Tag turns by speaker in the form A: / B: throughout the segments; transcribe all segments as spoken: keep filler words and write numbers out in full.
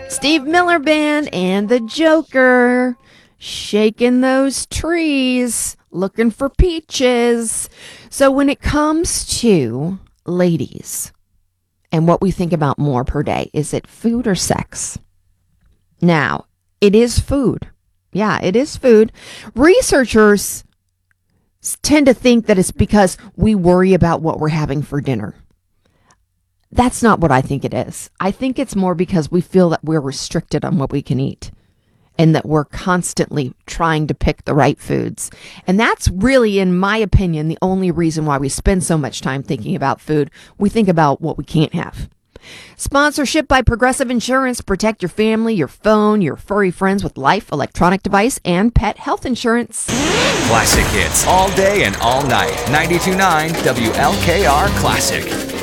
A: Steve Miller Band and the Joker shaking those trees, looking for peaches. So when it comes to ladies and what we think about more per day, is it food or sex? Now, it is food. Yeah, it is food. Researchers tend to think that it's because we worry about what we're having for dinner. That's not what I think it is. I think it's more because we feel that we're restricted on what we can eat and that we're constantly trying to pick the right foods. And that's really, in my opinion, the only reason why we spend so much time thinking about food. We think about what we can't have. Sponsorship by Progressive Insurance. Protect your family, your phone, your furry friends with life, electronic device, and pet health insurance.
B: Classic hits all day and all night. ninety-two point nine W L K R Classic.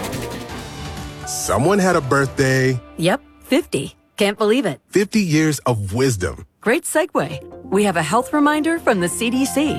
C: Someone had a birthday.
D: Yep, fifty. Can't believe it.
C: fifty years of wisdom.
D: Great segue. We have a health reminder from the C D C.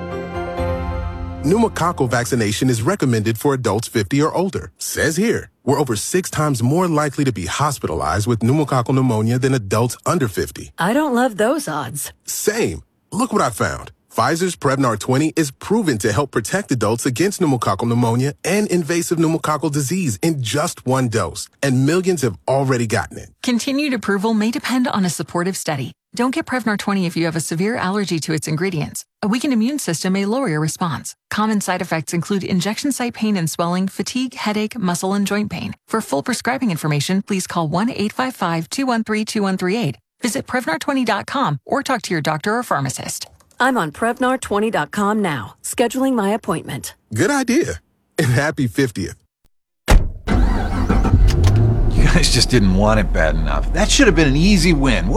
C: Pneumococcal vaccination is recommended for adults fifty or older. Says here, we're over six times more likely to be hospitalized with pneumococcal pneumonia than adults under fifty.
D: I don't love those odds.
C: Same. Look what I found. Pfizer's Prevnar twenty is proven to help protect adults against pneumococcal pneumonia and invasive pneumococcal disease in just one dose, and millions have already gotten it.
E: Continued approval may depend on a supportive study. Don't get Prevnar twenty if you have a severe allergy to its ingredients. A weakened immune system may lower your response. Common side effects include injection site pain and swelling, fatigue, headache, muscle, and joint pain. For full prescribing information, please call one eight five five, two one three, two one three eight. Visit Prevnar twenty dot com or talk to your doctor or pharmacist.
D: I'm on Prevnar twenty dot com now, scheduling my appointment.
C: Good idea. And happy fiftieth.
F: You guys just didn't want it bad enough. That should have been an easy win.